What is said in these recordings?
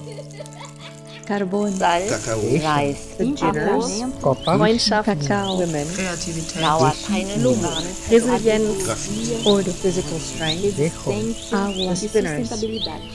Carbon, Salz, Kakao, Reis, Engineers, Kopper, Freundschaft, Kakao, Women, Kreativität, Dauerteilnehmer, Resilienz, Graffiti, Ouro, Physical Strength, Dejo, Água, e sustentabilidade.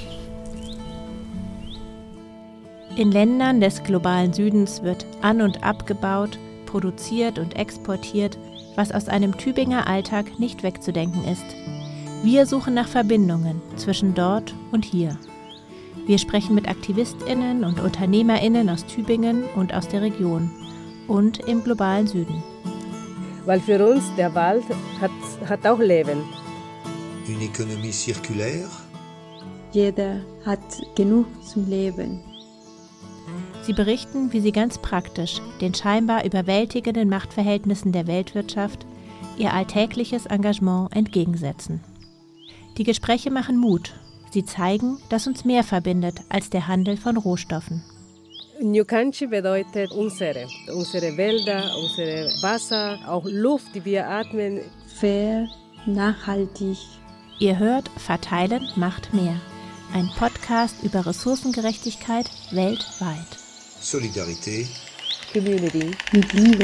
In Ländern des globalen Südens wird an- und abgebaut, produziert und exportiert, was aus einem Tübinger Alltag nicht wegzudenken ist. Wir suchen nach Verbindungen zwischen dort und hier. Wir sprechen mit AktivistInnen und UnternehmerInnen aus Tübingen und aus der Region und im globalen Süden. Weil für uns der Wald hat auch Leben. une économie circulaire, jeder hat genug zum Leben. Sie berichten, wie sie ganz praktisch den scheinbar überwältigenden Machtverhältnissen der Weltwirtschaft ihr alltägliches Engagement entgegensetzen. Die Gespräche machen Mut. Sie zeigen, dass uns mehr verbindet als der Handel von Rohstoffen. Nyukanchi bedeutet unsere Wälder, unsere Wasser, auch Luft, die wir atmen. Fair, nachhaltig. Ihr hört Verteilen macht mehr. Ein Podcast über Ressourcengerechtigkeit weltweit. solidarité, Community. Mit Liebe.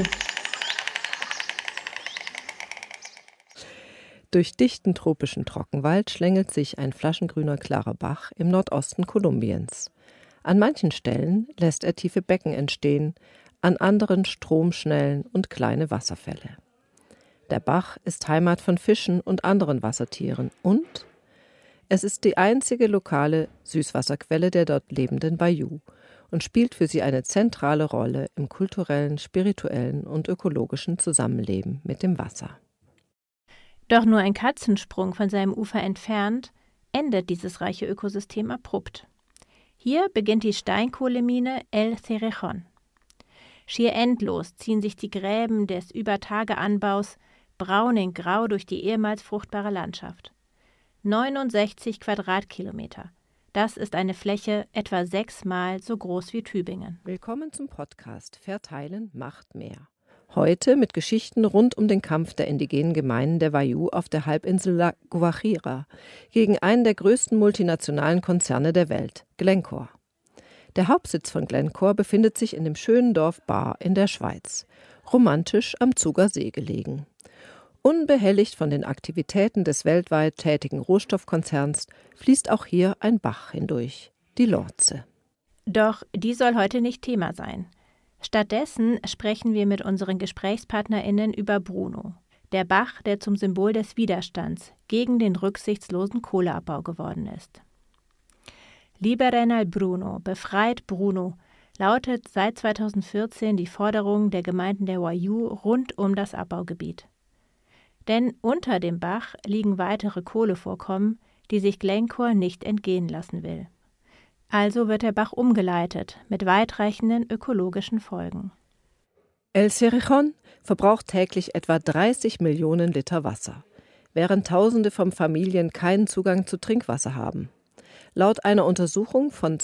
Durch dichten tropischen Trockenwald schlängelt sich ein flaschengrüner klarer Bach im Nordosten Kolumbiens. An manchen Stellen lässt er tiefe Becken entstehen, an anderen Stromschnellen und kleine Wasserfälle. Der Bach ist Heimat von Fischen und anderen Wassertieren und es ist die einzige lokale Süßwasserquelle der dort lebenden Bayou und spielt für sie eine zentrale Rolle im kulturellen, spirituellen und ökologischen Zusammenleben mit dem Wasser. Doch nur ein Katzensprung von seinem Ufer entfernt endet dieses reiche Ökosystem abrupt. Hier beginnt die Steinkohlemine El Cerrejón. Schier endlos ziehen sich die Gräben des Übertageanbaus braun in grau durch die ehemals fruchtbare Landschaft. 69 Quadratkilometer. Das ist eine Fläche etwa 6-mal so groß wie Tübingen. Willkommen zum Podcast Verteilen macht mehr. Heute mit Geschichten rund um den Kampf der indigenen Gemeinden der Wayuu auf der Halbinsel La Guajira gegen einen der größten multinationalen Konzerne der Welt, Glencore. Der Hauptsitz von Glencore befindet sich in dem schönen Dorf Bar in der Schweiz, romantisch am Zuger See gelegen. Unbehelligt von den Aktivitäten des weltweit tätigen Rohstoffkonzerns fließt auch hier ein Bach hindurch, die Lorze. Doch die soll heute nicht Thema sein. Stattdessen sprechen wir mit unseren GesprächspartnerInnen über Bruno, der Bach, der zum Symbol des Widerstands gegen den rücksichtslosen Kohleabbau geworden ist. Liberen al Bruno, befreit Bruno, lautet seit 2014 die Forderung der Gemeinden der Wayuu rund um das Abbaugebiet. Denn unter dem Bach liegen weitere Kohlevorkommen, die sich Glencore nicht entgehen lassen will. Also wird der Bach umgeleitet, mit weitreichenden ökologischen Folgen. El Cerrejón verbraucht täglich etwa 30 Millionen Liter Wasser, während Tausende von Familien keinen Zugang zu Trinkwasser haben. Laut einer Untersuchung von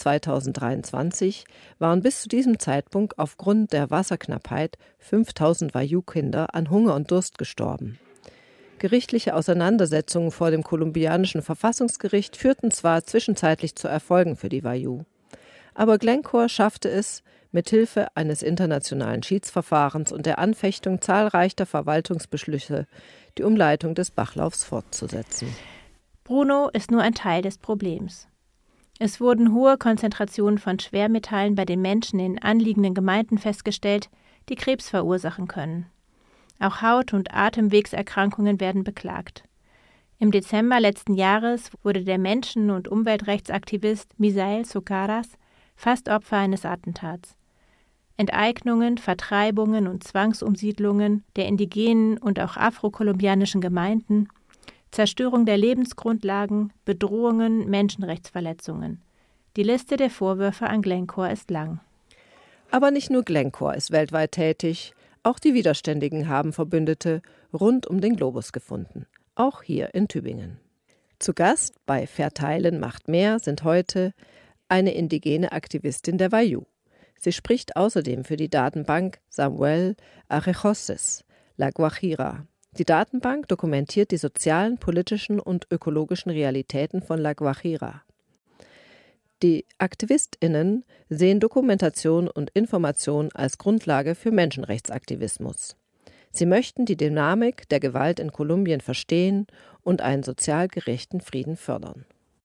2023 waren bis zu diesem Zeitpunkt aufgrund der Wasserknappheit 5000 Wayuu-Kinder an Hunger und Durst gestorben. Gerichtliche Auseinandersetzungen vor dem kolumbianischen Verfassungsgericht führten zwar zwischenzeitlich zu Erfolgen für die Wayuu, aber Glencore schaffte es, mithilfe eines internationalen Schiedsverfahrens und der Anfechtung zahlreicher Verwaltungsbeschlüsse die Umleitung des Bachlaufs fortzusetzen. Bruno ist nur ein Teil des Problems. Es wurden hohe Konzentrationen von Schwermetallen bei den Menschen in anliegenden Gemeinden festgestellt, die Krebs verursachen können. Auch Haut- und Atemwegserkrankungen werden beklagt. Im Dezember letzten Jahres wurde der Menschen- und Umweltrechtsaktivist Misael Socaras fast Opfer eines Attentats. Enteignungen, Vertreibungen und Zwangsumsiedlungen der indigenen und auch afrokolumbianischen Gemeinden, Zerstörung der Lebensgrundlagen, Bedrohungen, Menschenrechtsverletzungen. Die Liste der Vorwürfe an Glencore ist lang. Aber nicht nur Glencore ist weltweit tätig, auch die Widerständigen haben Verbündete rund um den Globus gefunden, auch hier in Tübingen. Zu Gast bei Verteilen macht mehr sind heute eine indigene Aktivistin der Wayuu. Sie spricht außerdem für die Datenbank Samuel Arrejoses, La Guajira. Die Datenbank dokumentiert die sozialen, politischen und ökologischen Realitäten von La Guajira. Die AktivistInnen sehen Dokumentation und Information als Grundlage für Menschenrechtsaktivismus. Sie möchten die Dynamik der Gewalt in Kolumbien verstehen und einen sozial gerechten Frieden fördern.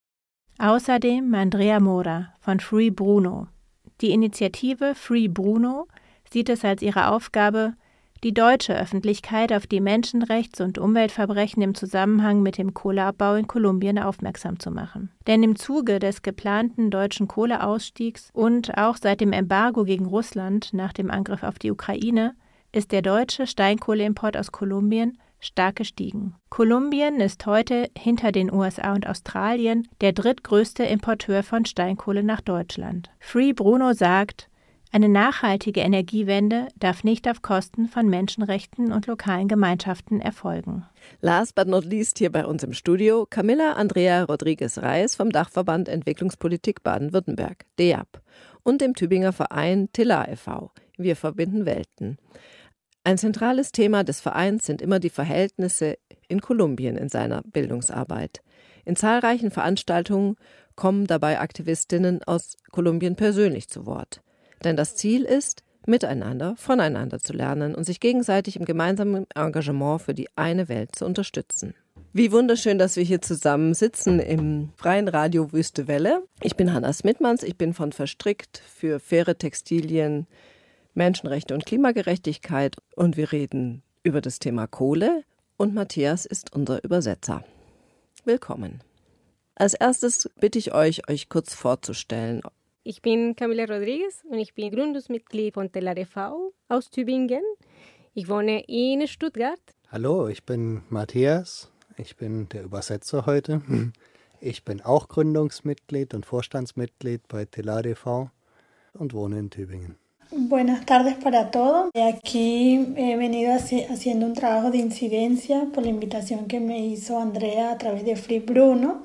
Außerdem Andrea Mora von Free Bruno. Die Initiative Free Bruno sieht es als ihre Aufgabe, die deutsche Öffentlichkeit auf die Menschenrechts- und Umweltverbrechen im Zusammenhang mit dem Kohleabbau in Kolumbien aufmerksam zu machen. Denn im Zuge des geplanten deutschen Kohleausstiegs und auch seit dem Embargo gegen Russland nach dem Angriff auf die Ukraine ist der deutsche Steinkohleimport aus Kolumbien stark gestiegen. Kolumbien ist heute hinter den USA und Australien der drittgrößte Importeur von Steinkohle nach Deutschland. Free Bruno sagt, eine nachhaltige Energiewende darf nicht auf Kosten von Menschenrechten und lokalen Gemeinschaften erfolgen. Last but not least hier bei uns im Studio Camilla Andrea Rodriguez-Reis vom Dachverband Entwicklungspolitik Baden-Württemberg, DEAB, und dem Tübinger Verein TELAR e.V. Wir verbinden Welten. Ein zentrales Thema des Vereins sind immer die Verhältnisse in Kolumbien in seiner Bildungsarbeit. In zahlreichen Veranstaltungen kommen dabei Aktivistinnen aus Kolumbien persönlich zu Wort. Denn das Ziel ist, miteinander, voneinander zu lernen und sich gegenseitig im gemeinsamen Engagement für die eine Welt zu unterstützen. Wie wunderschön, dass wir hier zusammen sitzen im freien Radio Wüste Welle. Ich bin Hanna Smitmans, ich bin von Verstrickt für faire Textilien, Menschenrechte und Klimagerechtigkeit und wir reden über das Thema Kohle und Matthias ist unser Übersetzer. Willkommen. Als erstes bitte ich euch kurz vorzustellen. Ich bin Camilla Rodriguez und ich bin Gründungsmitglied von TELAR e.V. aus Tübingen. Ich wohne in Stuttgart. Hallo, ich bin Matthias. Ich bin der Übersetzer heute. Ich bin auch Gründungsmitglied und Vorstandsmitglied bei TELAR e.V. und wohne in Tübingen. Buenas tardes para todos. Aquí he venido haciendo un trabajo de incidencia por la invitación que me hizo Andrea a través de Free Bruno.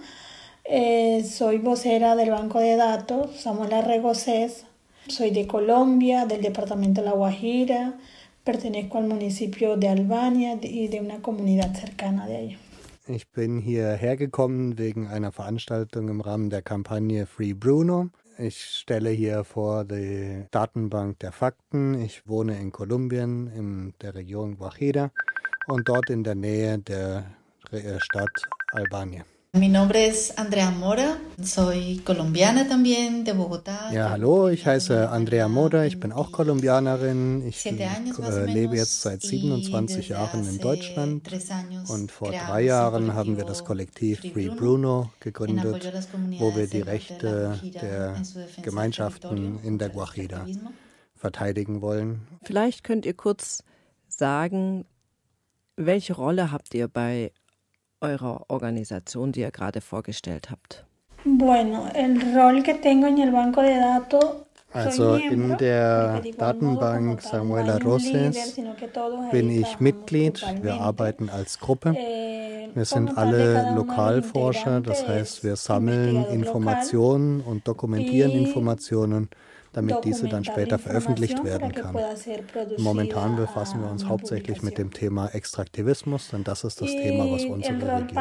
Soy vocera del Banco de Datos Samuel Arregocés. Soy de Colombia, del departamento de La Guajira. Pertenezco al municipio de Albania y de una comunidad cercana de allá. Ich bin hierher gekommen wegen einer Veranstaltung im Rahmen der Kampagne Free Bruno. Ich stelle hier vor die Datenbank der Fakten. Ich wohne in Kolumbien, in der Region Guajira und dort in der Nähe der Stadt Albania. Mi nombre es Andrea Mora, soy colombiana también, de Bogotá. Ja, hallo, ich heiße Andrea Mora, ich bin auch Kolumbianerin. Ich lebe jetzt seit 27 Jahren in Deutschland und vor 3 Jahren haben wir das Kollektiv Free Bruno gegründet, wo wir die Rechte der Gemeinschaften in der Guajira verteidigen wollen. Vielleicht könnt ihr kurz sagen, welche Rolle habt ihr bei eurer Organisation, die ihr gerade vorgestellt habt? Bueno, el rol que tengo en el Banco de Datos. Also in der Datenbank Samuel Arregocés bin ich Mitglied. Wir arbeiten als Gruppe. Wir sind alle Lokalforscher, das heißt, wir sammeln Informationen und dokumentieren Informationen, damit diese dann später veröffentlicht werden kann. Momentan befassen wir uns hauptsächlich mit dem Thema Extraktivismus, denn das ist das Thema, was unsere Region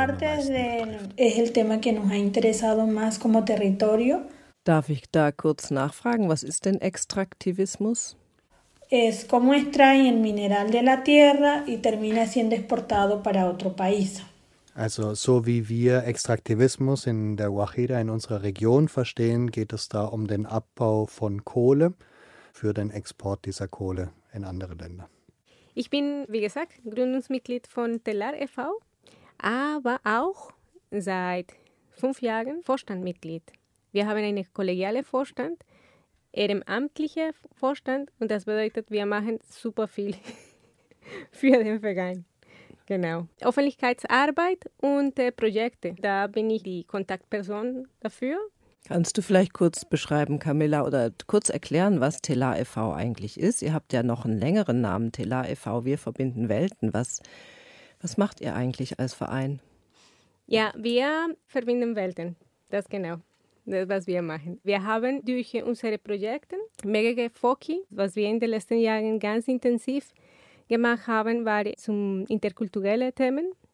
am meisten betrifft. Darf ich da kurz nachfragen, was ist denn Extraktivismus? Es como extraen el mineral de la tierra y termina siendo exportado para otro país. Also so wie wir Extraktivismus in der Guajira in unserer Region verstehen, geht es da um den Abbau von Kohle für den Export dieser Kohle in andere Länder. Ich bin, wie gesagt, Gründungsmitglied von TELAR e.V., aber auch seit 5 Jahren Vorstandmitglied. Wir haben einen kollegialen Vorstand, ehrenamtlicher Vorstand und das bedeutet, wir machen super viel für den Verein. Genau. Öffentlichkeitsarbeit und Projekte. Da bin ich die Kontaktperson dafür. Kannst du vielleicht kurz beschreiben, Camilla, oder kurz erklären, was TELAR e.V. eigentlich ist? Ihr habt ja noch einen längeren Namen, TELAR e.V., wir verbinden Welten. Was macht ihr eigentlich als Verein? Ja, wir verbinden Welten. Das genau. Das, was wir machen. Wir haben durch unsere Projekte mehrere Foki, was wir in den letzten Jahren ganz intensiv gemacht haben, war zum interkulturelle Themen,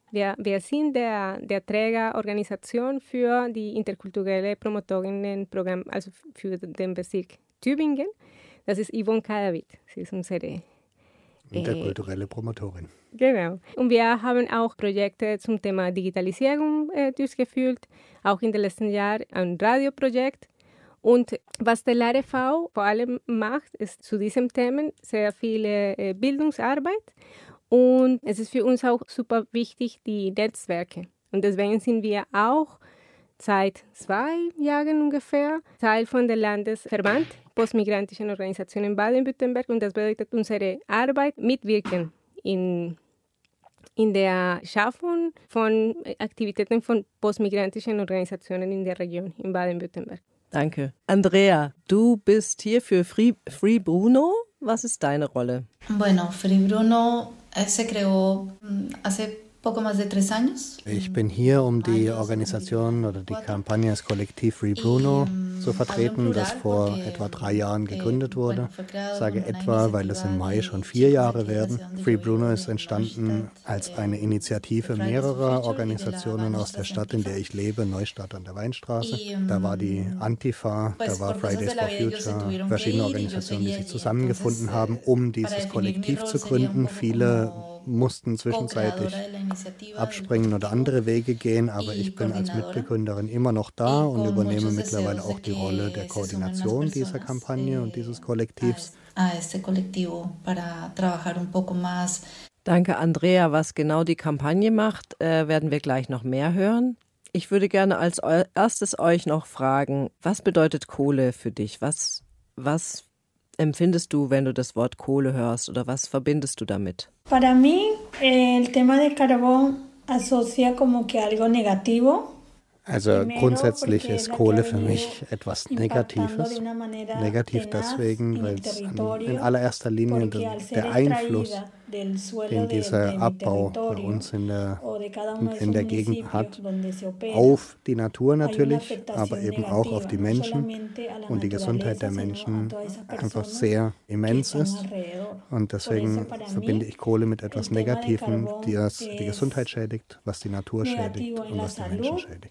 Wir sind der Trägerorganisation für die interkulturelle Promotorinnenprogramm, also für den Bezirk Tübingen. Das ist Yvonne Cadavid. Sie ist unsere interkulturelle Promotorin. Genau. Und wir haben auch Projekte zum Thema Digitalisierung durchgeführt, auch in den letzten Jahren ein Radioprojekt. Und was der LAREV vor allem macht, ist zu diesem Themen sehr viele Bildungsarbeit. Und es ist für uns auch super wichtig, die Netzwerke. Und deswegen sind wir auch seit 2 Jahren ungefähr Teil von der Landesverband postmigrantischen Organisationen Baden-Württemberg. Und das bedeutet unsere Arbeit mitwirken in der Schaffung von Aktivitäten von postmigrantischen Organisationen in der Region, in Baden-Württemberg. Danke. Andrea, du bist hier für Free Bruno. Was ist deine Rolle? Bueno, Free Bruno se creó hace poco más de 3 años. Ich bin hier, um die Organisation oder die Kampagne des Kollektiv Free Bruno zu vertreten, das vor etwa 3 Jahren gegründet wurde. Ich sage etwa, weil es im Mai schon 4 Jahre werden. Free Bruno ist entstanden als eine Initiative mehrerer Organisationen aus der Stadt, in der ich lebe, Neustadt an der Weinstraße. Da war die Antifa, da war Fridays for Future, verschiedene Organisationen, die sich zusammengefunden haben, um dieses Kollektiv zu gründen. Viele mussten zwischenzeitlich abspringen oder andere Wege gehen, aber ich bin als Mitbegründerin immer noch da und übernehme mittlerweile auch die Rolle der Koordination dieser Kampagne und dieses Kollektivs. Danke, Andrea. Was genau die Kampagne macht, werden wir gleich noch mehr hören. Ich würde gerne als erstes euch noch fragen, was bedeutet Kohle für dich? Was empfindest du, wenn du das Wort Kohle hörst, oder was verbindest du damit? Para mí, el tema del carbón asocia como que algo negativo. Also grundsätzlich ist Kohle für mich etwas Negatives. Negativ deswegen, weil es in allererster Linie der Einfluss, den dieser Abbau bei uns in der Gegend hat, auf die Natur natürlich, aber eben auch auf die Menschen und die Gesundheit der Menschen einfach sehr immens ist. Und deswegen verbinde ich Kohle mit etwas Negativem, das die Gesundheit schädigt, was die Natur schädigt und was die Menschen schädigt.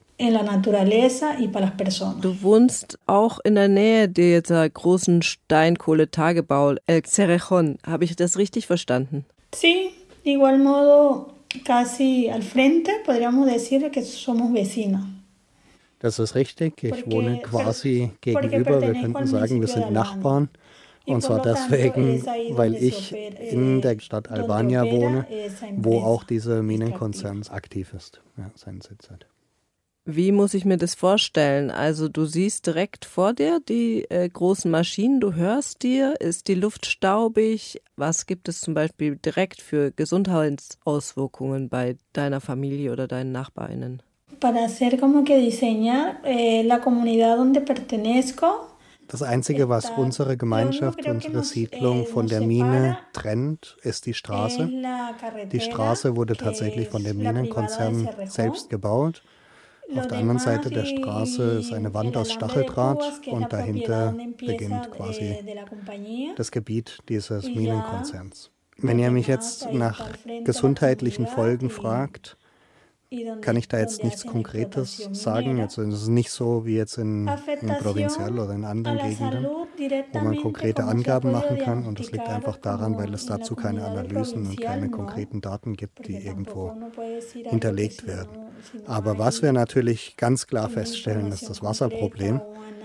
Du wohnst auch in der Nähe dieser großen Steinkohletagebau El Cerrejón. Habe ich das richtig verstanden? Sí, de igual modo, casi al frente, podríamos decir que somos vecinos. Das ist richtig. Ich wohne quasi gegenüber. Wir könnten sagen, wir sind Nachbarn. Und zwar deswegen, weil ich in der Stadt Albania wohne, wo auch dieser Minenkonzern aktiv ist, ja, seinen Sitz hat. Wie muss ich mir das vorstellen? Also du siehst direkt vor dir die großen Maschinen, du hörst dir, ist die Luft staubig? Was gibt es zum Beispiel direkt für Gesundheitsauswirkungen bei deiner Familie oder deinen NachbarInnen? Para hacer como que diseñar la comunidad donde pertenezco. Das Einzige, was unsere Gemeinschaft, unsere Siedlung von der Mine trennt, ist die Straße. Die Straße wurde tatsächlich von dem Minenkonzern selbst gebaut. Auf der anderen Seite der Straße ist eine Wand aus Stacheldraht und dahinter beginnt quasi das Gebiet dieses Minenkonzerns. Wenn ihr mich jetzt nach gesundheitlichen Folgen fragt, kann ich da jetzt nichts Konkretes sagen. Also es ist nicht so wie jetzt in Provincial oder in anderen Gegenden, wo man konkrete Angaben machen kann. Und das liegt einfach daran, weil es dazu keine Analysen und keine konkreten Daten gibt, die irgendwo hinterlegt werden. Aber was wir natürlich ganz klar feststellen, ist das Wasserproblem.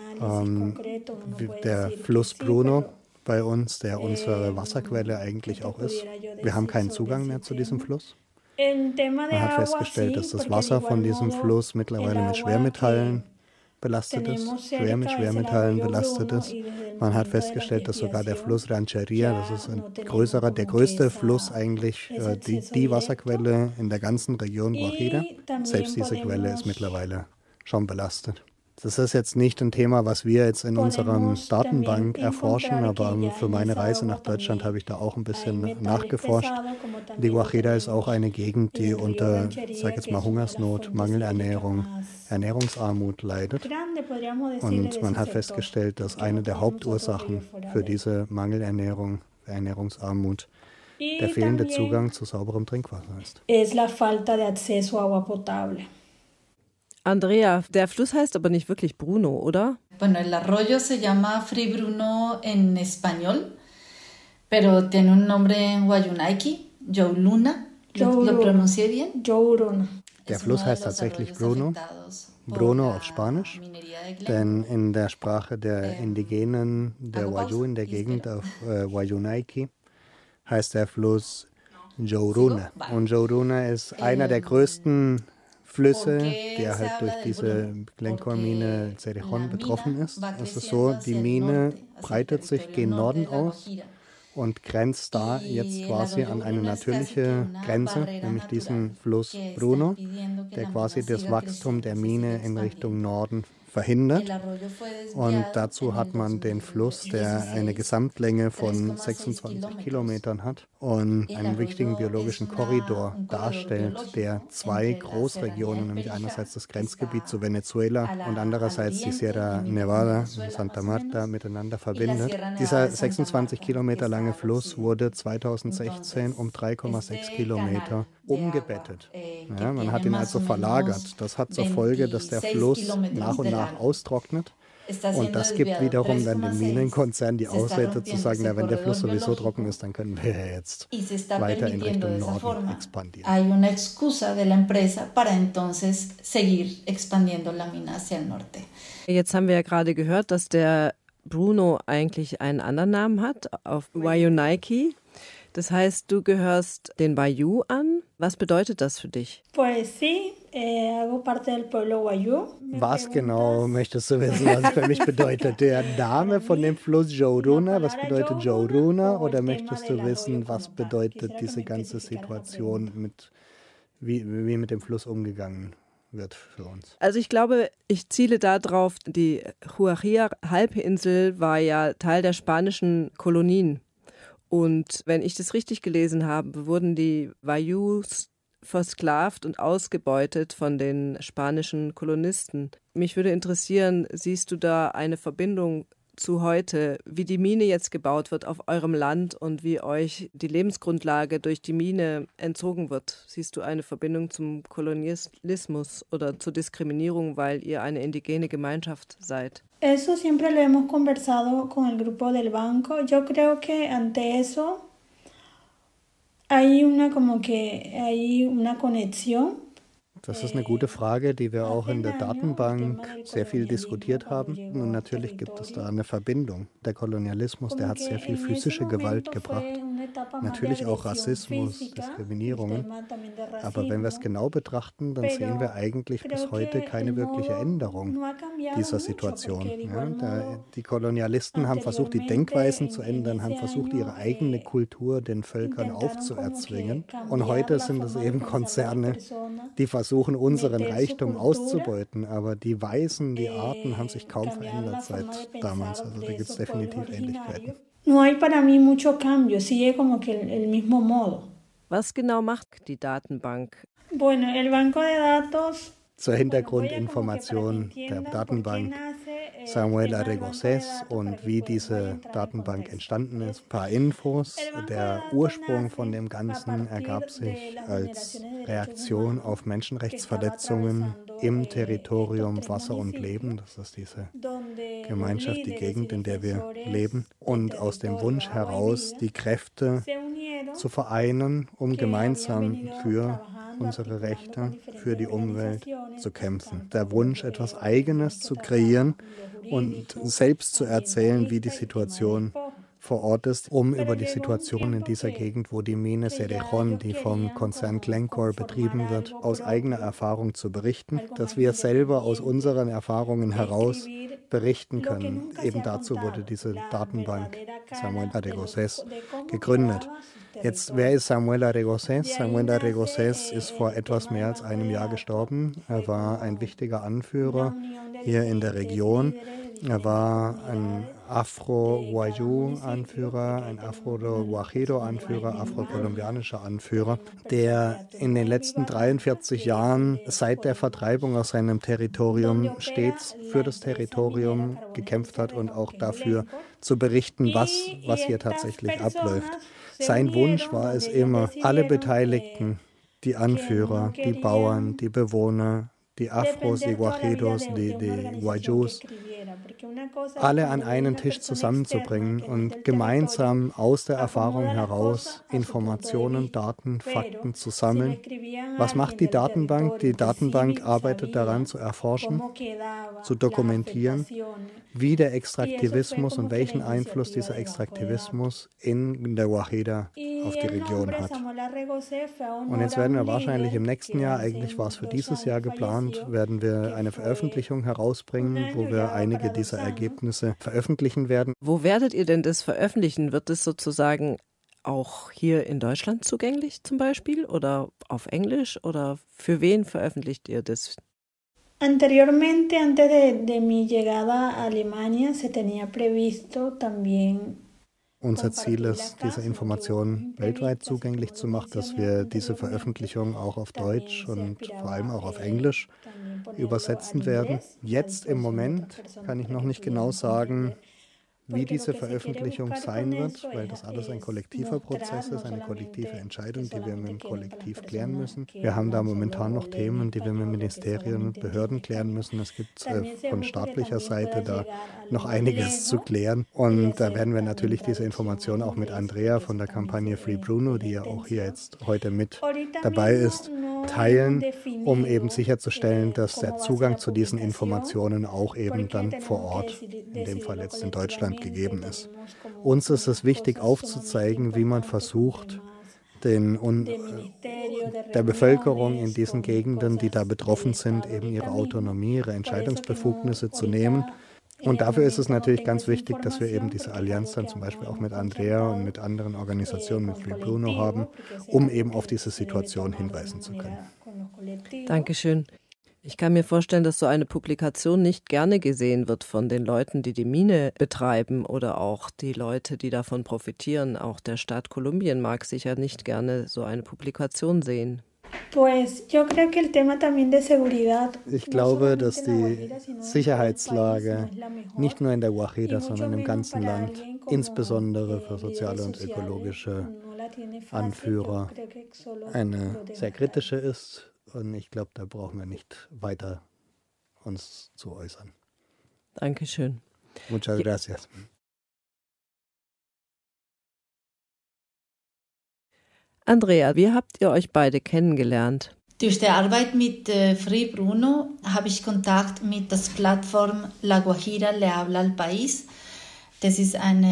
Der Fluss Bruno bei uns, der unsere Wasserquelle eigentlich auch ist. Wir haben keinen Zugang mehr zu diesem Fluss. Man hat festgestellt, dass das Wasser von diesem Fluss mittlerweile mit Schwermetallen belastet ist, Schwermetallen belastet ist. Man hat festgestellt, dass sogar der Fluss Rancheria, das ist der größte Fluss eigentlich, die Wasserquelle in der ganzen Region Guajira, selbst diese Quelle ist mittlerweile schon belastet. Das ist jetzt nicht ein Thema, was wir jetzt in unserer Datenbank erforschen, aber für meine Reise nach Deutschland habe ich da auch ein bisschen nachgeforscht. Die Guajira ist auch eine Gegend, die unter, ich sage jetzt mal, Hungersnot, Mangelernährung, Ernährungsarmut leidet. Und man hat festgestellt, dass eine der Hauptursachen für diese Mangelernährung, Ernährungsarmut, der fehlende Zugang zu sauberem Trinkwasser ist. Es la falta de acceso a agua potable. Andrea, der Fluss heißt aber nicht wirklich Bruno, oder? Bueno, el arroyo se llama Fri Bruno en español, pero tiene un nombre en Wayunaiki, Youluna. ¿Lo pronuncié bien? Youluna. Der Fluss heißt tatsächlich Bruno, Bruno auf Spanisch, denn in der Sprache der Indigenen, der Wayuu in der Gegend auf Wayunaiki, heißt der Fluss Youruna. Und Youruna ist einer der größten Flüsse, der halt durch diese Glencore-Mine Cerrejón betroffen ist. Es ist so, die Mine breitet sich gen Norden aus und grenzt da jetzt quasi an eine natürliche Grenze, nämlich diesen Fluss Bruno, der quasi das Wachstum der Mine in Richtung Norden verhindert. Und dazu hat man den Fluss, der eine Gesamtlänge von 26 Kilometern hat und einen wichtigen biologischen Korridor darstellt, der zwei Großregionen, nämlich einerseits das Grenzgebiet zu Venezuela und andererseits die Sierra Nevada, Santa Marta, miteinander verbindet. Dieser 26 Kilometer lange Fluss wurde 2016 um 3,6 Kilometer umgebettet. Ja, man hat ihn also verlagert. Das hat zur Folge, dass der Fluss nach und nach austrocknet. Und das gibt wiederum dann dem Minenkonzern die Ausrede zu sagen, na, wenn der Fluss sowieso trocken ist, dann können wir ja jetzt weiter in Richtung Norden expandieren. Hay una excusa de la empresa para entonces seguir expandiendo la mina hacia el norte. Jetzt haben wir ja gerade gehört, dass der Bruno eigentlich einen anderen Namen hat, auf Wayunaiki. Das heißt, du gehörst den Wayuu an. Was bedeutet das für dich? Pues sí, hago parte del pueblo Wayuu. Was genau möchtest du wissen, was es für mich bedeutet? Der Name von dem Fluss Youruna, was bedeutet Youruna? Oder möchtest du wissen, was bedeutet diese ganze Situation, wie mit dem Fluss umgegangen wird für uns? Also ich glaube, ich ziele darauf, die Guajira-Halbinsel war ja Teil der spanischen Kolonien. Und wenn ich das richtig gelesen habe, wurden die Wayús versklavt und ausgebeutet von den spanischen Kolonisten. Mich würde interessieren, siehst du da eine Verbindung zu heute, wie die Mine jetzt gebaut wird auf eurem Land und wie euch die Lebensgrundlage durch die Mine entzogen wird? Siehst du eine Verbindung zum Kolonialismus oder zur Diskriminierung, weil ihr eine indigene Gemeinschaft seid? Eso siempre lo hemos conversado con el grupo del banco. Yo creo que ante eso hay una conexión. Das ist eine gute Frage, die wir auch in der Datenbank sehr viel diskutiert haben. Und natürlich gibt es da eine Verbindung. Der Kolonialismus, der hat sehr viel physische Gewalt gebracht. Natürlich auch Rassismus, Diskriminierungen. Aber wenn wir es genau betrachten, dann sehen wir eigentlich bis heute keine wirkliche Änderung dieser Situation. Ja, die Kolonialisten haben versucht, die Denkweisen zu ändern, haben versucht, ihre eigene Kultur den Völkern aufzuerzwingen. Und heute sind es eben Konzerne, die versuchen, unseren Reichtum auszubeuten. Aber die Weisen, die Arten haben sich kaum verändert seit damals. Also da gibt es definitiv Ähnlichkeiten. No hay para mí mucho cambio, sigue como que el mismo modo. Was genau macht die Datenbank? Bueno, el banco de datos. Zur Hintergrundinformation der Datenbank Samuel Arregocés und wie diese Datenbank entstanden ist. Ein paar Infos. Der Ursprung von dem Ganzen ergab sich als Reaktion auf Menschenrechtsverletzungen im Territorium Wasser und Leben. Das ist diese Gemeinschaft, die Gegend, in der wir leben. Und aus dem Wunsch heraus, die Kräfte zu vereinen, um gemeinsam für unsere Rechte, für die Umwelt zu kämpfen. Der Wunsch, etwas Eigenes zu kreieren und selbst zu erzählen, wie die Situation vor Ort ist, um über die Situation in dieser Gegend, wo die Mine Cerrejón, die vom Konzern Glencore betrieben wird, aus eigener Erfahrung zu berichten, dass wir selber aus unseren Erfahrungen heraus berichten können. Eben dazu wurde diese Datenbank Samuel Arregocés gegründet. Jetzt, wer ist Samuel Arregocés? Samuel Arregocés ist vor etwas mehr als einem Jahr gestorben. Er war ein wichtiger Anführer hier in der Region. Er war ein Afro-Wayuu-Anführer, ein Afro-Guajiro-Anführer, afro-kolumbianischer Anführer, der in den letzten 43 Jahren seit der Vertreibung aus seinem Territorium stets für das Territorium gekämpft hat und auch dafür zu berichten, was was hier tatsächlich abläuft. Sein Wunsch war es immer, alle Beteiligten, die Anführer, die Bauern, die Bewohner, die Afros, die Guajiros, die Guayús, alle an einen Tisch zusammenzubringen und gemeinsam aus der Erfahrung heraus Informationen, Daten, Fakten zu sammeln. Was macht die Datenbank? Die Datenbank arbeitet daran, zu erforschen, zu dokumentieren, wie der Extraktivismus und welchen Einfluss dieser Extraktivismus in der Guajira auf die Region hat. Und jetzt werden wir wahrscheinlich im nächsten Jahr, eigentlich war es für dieses Jahr geplant, werden wir eine Veröffentlichung herausbringen, wo wir einige dieser Ergebnisse veröffentlichen werden. Wo werdet ihr denn das veröffentlichen? Wird es sozusagen auch hier in Deutschland zugänglich zum Beispiel oder auf Englisch oder für wen veröffentlicht ihr das? Anteriormente, antes de mi llegada a Alemania, se tenía previsto también. Unser Ziel ist, diese Informationen weltweit zugänglich zu machen, dass wir diese Veröffentlichung auch auf Deutsch und vor allem auch auf Englisch übersetzen werden. Jetzt im Moment kann ich noch nicht genau sagen, wie diese Veröffentlichung sein wird, weil das alles ein kollektiver Prozess ist, eine kollektive Entscheidung, die wir mit dem Kollektiv klären müssen. Wir haben da momentan noch Themen, die wir mit Ministerien und Behörden klären müssen. Es gibt von staatlicher Seite da noch einiges zu klären. Und da werden wir natürlich diese Informationen auch mit Andrea von der Kampagne Free Bruno, die ja auch hier jetzt heute mit dabei ist, teilen, um eben sicherzustellen, dass der Zugang zu diesen Informationen auch eben dann vor Ort, in dem Fall jetzt in Deutschland, gegeben ist. Uns ist es wichtig aufzuzeigen, wie man versucht, der Bevölkerung in diesen Gegenden, die da betroffen sind, eben ihre Autonomie, ihre Entscheidungsbefugnisse zu nehmen. Und dafür ist es natürlich ganz wichtig, dass wir eben diese Allianz dann zum Beispiel auch mit Andrea und mit anderen Organisationen, mit Free Bruno haben, um eben auf diese Situation hinweisen zu können. Dankeschön. Ich kann mir vorstellen, dass so eine Publikation nicht gerne gesehen wird von den Leuten, die die Mine betreiben oder auch die Leute, die davon profitieren. Auch der Staat Kolumbien mag sicher nicht gerne so eine Publikation sehen. Ich glaube, dass die Sicherheitslage nicht nur in der Guajira, sondern im ganzen Land, insbesondere für soziale und ökologische Anführer, eine sehr kritische ist. Und ich glaube, da brauchen wir nicht weiter uns zu äußern. Dankeschön. Muchas gracias. Andrea, wie habt ihr euch beide kennengelernt? Durch die Arbeit mit Free Bruno habe ich Kontakt mit der Plattform La Guajira le habla al país. Das ist ein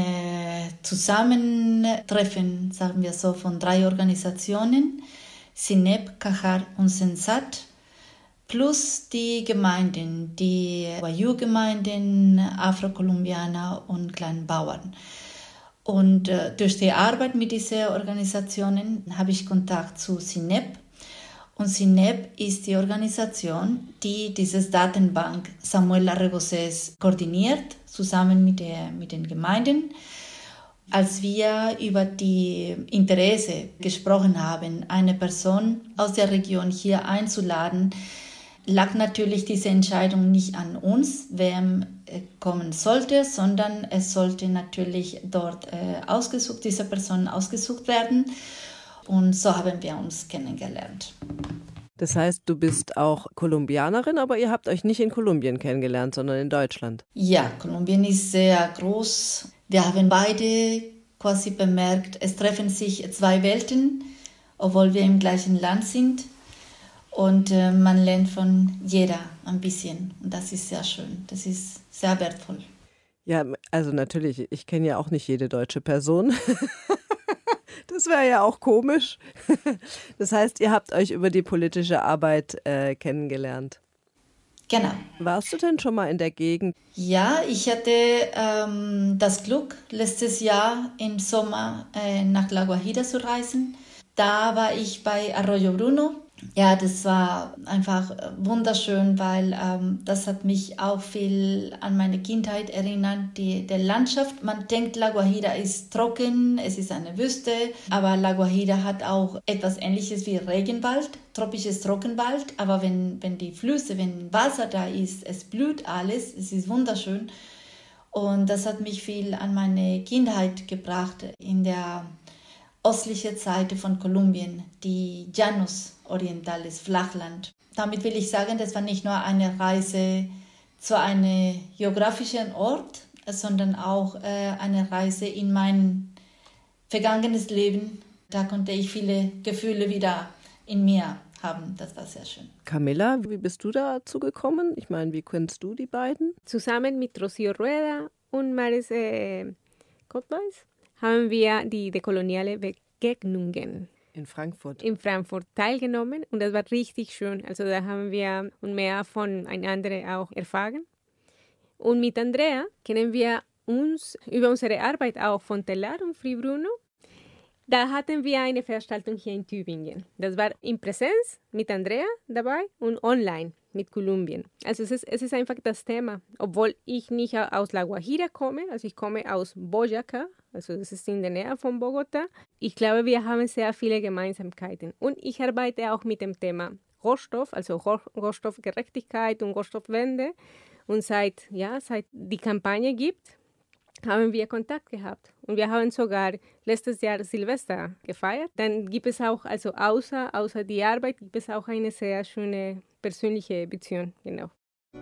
Zusammentreffen, sagen wir so, von 3 Organisationen, SINEP, CAJAR und SENSAT, plus die Gemeinden, die Guayú-Gemeinden, Afro-Kolumbianer und Kleinbauern. Und durch die Arbeit mit diesen Organisationen habe ich Kontakt zu SINEP. Und SINEP ist die Organisation, die diese Datenbank Samuel Arregocés koordiniert, zusammen mit den Gemeinden. Als wir über die Interesse gesprochen haben, eine Person aus der Region hier einzuladen, lag natürlich diese Entscheidung nicht an uns, wer kommen sollte, sondern es sollte natürlich dort diese Person ausgesucht werden. Und so haben wir uns kennengelernt. Das heißt, du bist auch Kolumbianerin, aber ihr habt euch nicht in Kolumbien kennengelernt, sondern in Deutschland. Ja, Kolumbien ist sehr groß. Wir haben beide quasi bemerkt, es treffen sich 2 Welten, obwohl wir im gleichen Land sind. Und man lernt von jeder ein bisschen. Und das ist sehr schön. Das ist sehr wertvoll. Ja, also natürlich, ich kenne ja auch nicht jede deutsche Person. Das wäre ja auch komisch. Das heißt, ihr habt euch über die politische Arbeit kennengelernt. Genau. Warst du denn schon mal in der Gegend? Ja, ich hatte das Glück, letztes Jahr im Sommer nach La Guajira zu reisen. Da war ich bei Arroyo Bruno. Ja, das war einfach wunderschön, weil das hat mich auch viel an meine Kindheit erinnert. Der Landschaft, man denkt, La Guajira ist trocken, es ist eine Wüste, aber La Guajira hat auch etwas Ähnliches wie Regenwald, tropisches Trockenwald. Aber wenn die Flüsse, wenn Wasser da ist, es blüht alles, es ist wunderschön. Und das hat mich viel an meine Kindheit gebracht in der östlichen Seite von Kolumbien, die Llanos Orientales, Flachland. Damit will ich sagen, das war nicht nur eine Reise zu einem geografischen Ort, sondern auch eine Reise in mein vergangenes Leben. Da konnte ich viele Gefühle wieder in mir haben. Das war sehr schön. Camilla, wie bist du dazu gekommen? Ich meine, wie kennst du die beiden? Zusammen mit Rocío Rueda und Maris Kotweis haben wir die dekoloniale Begegnungen in Frankfurt teilgenommen und das war richtig schön. Also da haben wir mehr voneinander auch erfahren. Und mit Andrea kennen wir uns über unsere Arbeit auch von Telar und Free Bruno. Da hatten wir eine Veranstaltung hier in Tübingen. Das war in Präsenz mit Andrea dabei und online mit Kolumbien. Also es ist einfach das Thema. Obwohl ich nicht aus La Guajira komme, also ich komme aus Boyacá, also das ist in der Nähe von Bogotá. Ich glaube, wir haben sehr viele Gemeinsamkeiten. Und ich arbeite auch mit dem Thema Rohstoff, also Rohstoffgerechtigkeit und Rohstoffwende. Und seit die Kampagne gibt, haben wir Kontakt gehabt. Und wir haben sogar letztes Jahr Silvester gefeiert. Dann gibt es auch, also außer die Arbeit, gibt es auch eine sehr schöne persönliche Beziehung. Genau.